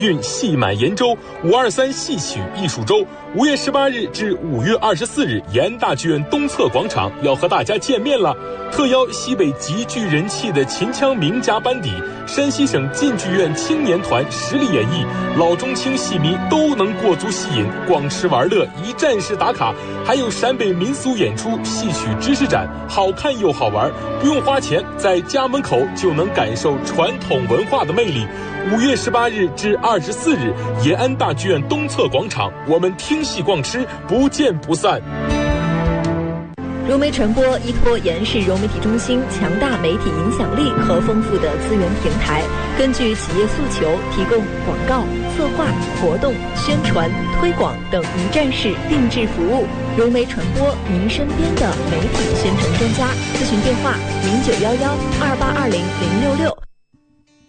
运戏满延州523戏曲艺术周，5月18日至5月24日，延安大剧院东侧广场要和大家见面了。特邀西北极具人气的秦腔名家班底，山西省晋剧院青年团实力演绎，老中青戏迷都能过足戏瘾，逛吃玩乐，一站式打卡。还有陕北民俗演出、戏曲知识展，好看又好玩，不用花钱，在家门口就能感受传统文化的魅力。5月18日至24日，延安大剧院东侧广场，我们听戏逛吃，不见不散。 融媒传播依托延安市融媒体中心强大媒体影响力和丰富的资源平台，根据企业诉求，提供广告、策划、活动、宣传、推广等一站式定制服务。融媒传播，您身边的媒体宣传专家。咨询电话：091128200666。